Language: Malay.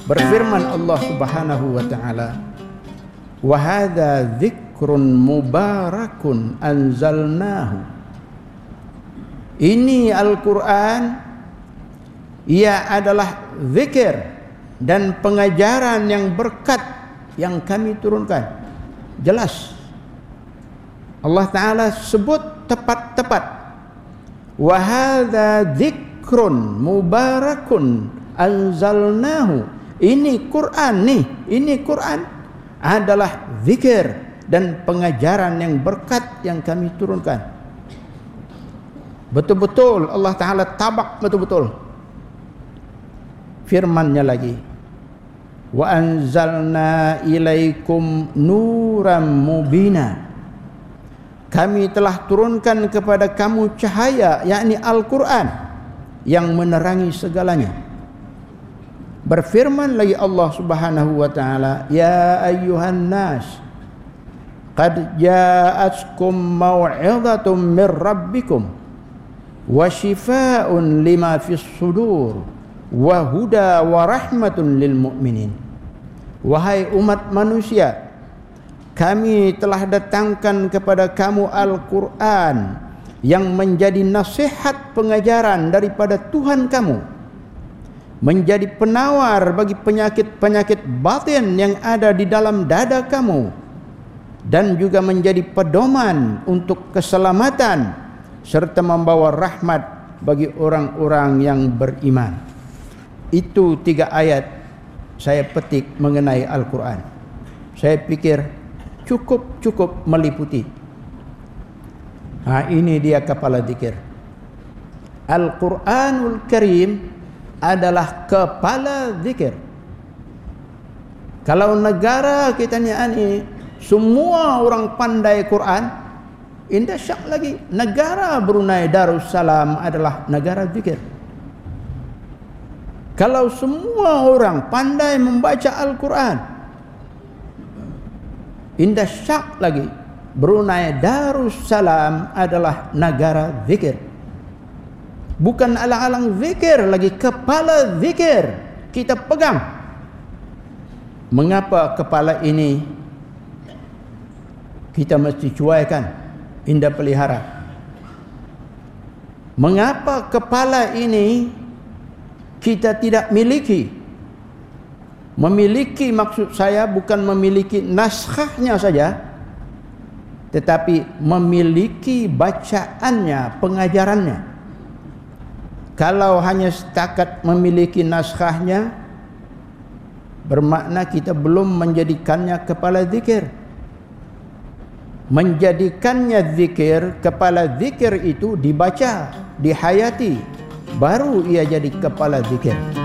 Berfirman Allah Subhanahu wa taala, "Wa hadza dzikrun mubarakun anzalnahu." Ini Al-Qur'an, ia adalah zikir dan pengajaran yang berkat yang kami turunkan. Jelas Allah Ta'ala sebut tepat-tepat, wa hadza dzikrun mubarakun anzalnahu. Ini Quran nih, ini Quran adalah zikir dan pengajaran yang berkat yang kami turunkan. Betul-betul Allah Ta'ala tabak betul-betul. Firman-Nya lagi, wa anzalna ilaikum nuram mubina. Kami telah turunkan kepada kamu cahaya, yakni Al-Quran, yang menerangi segalanya. Berfirman lagi Allah Subhanahu wa taala, ya ayyuhan nas qad ja'atkum mau'izatun mir rabbikum wa shifaa'un lima fis sudur wa huda wa rahmatun lil mu'minin. Wahai umat manusia, kami telah datangkan kepada kamu Al-Quran yang menjadi nasihat pengajaran daripada Tuhan kamu, menjadi penawar bagi penyakit-penyakit batin yang ada di dalam dada kamu, dan juga menjadi pedoman untuk keselamatan serta membawa rahmat bagi orang-orang yang beriman. Itu 3 ayat saya petik mengenai Al-Quran. Saya pikir cukup meliputi. Ini dia kepala zikir. Al-Quranul Karim adalah kepala zikir. Kalau negara kita ni semua orang pandai Quran, indah syak lagi negara Brunei Darussalam adalah negara zikir. Kalau semua orang pandai membaca Al-Quran, indah syak lagi Brunei Darussalam adalah negara zikir. Bukan alang-alang zikir lagi, kepala zikir kita pegang. Mengapa kepala ini kita mesti cuaikan, indah pelihara? Mengapa kepala ini kita tidak miliki? Memiliki maksud saya bukan memiliki naskahnya saja, tetapi memiliki bacaannya, pengajarannya. Kalau hanya setakat memiliki naskahnya, bermakna kita belum menjadikannya kepala zikir. Menjadikannya zikir, kepala zikir itu dibaca, dihayati, baru ia jadi kepala zikir.